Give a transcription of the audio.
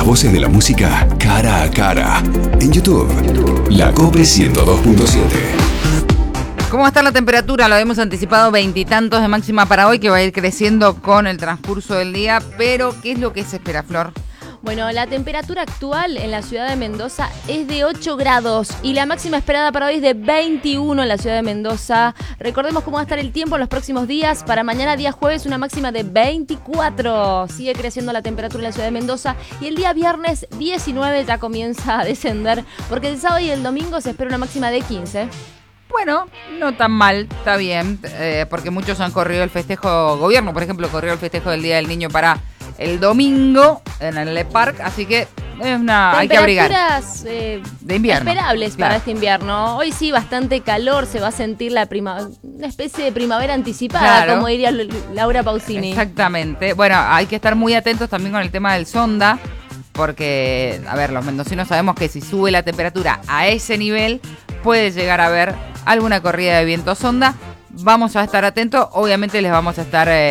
voces de la música cara a cara. En YouTube, La Cope 102.7. ¿Cómo va a estar la temperatura? Lo habíamos anticipado, 20 y tantos de máxima para hoy, que va a ir creciendo con el transcurso del día. Pero, ¿qué es lo que se espera, Flor? Bueno, la temperatura actual en la ciudad de Mendoza es de 8 grados y la máxima esperada para hoy es de 21 en la ciudad de Mendoza. Recordemos cómo va a estar el tiempo en los próximos días. Para mañana, día jueves, una máxima de 24. Sigue creciendo la temperatura en la ciudad de Mendoza y el día viernes 19 ya comienza a descender porque el sábado y el domingo se espera una máxima de 15. Bueno, no tan mal, está bien, porque muchos han corrido el festejo, gobierno, por ejemplo, corrió el festejo del Día del Niño para el domingo en el Le Parc, así que es hay que abrigar. Temperaturas de invierno, esperables claro, para este invierno. Hoy sí, bastante calor, se va a sentir una especie de primavera anticipada, claro, como diría Laura Pausini. Exactamente. Bueno, hay que estar muy atentos también con el tema del sonda, porque, a ver, los mendocinos sabemos que si sube la temperatura a ese nivel, puede llegar a haber alguna corrida de viento sonda. Vamos a estar atentos, obviamente les vamos a estar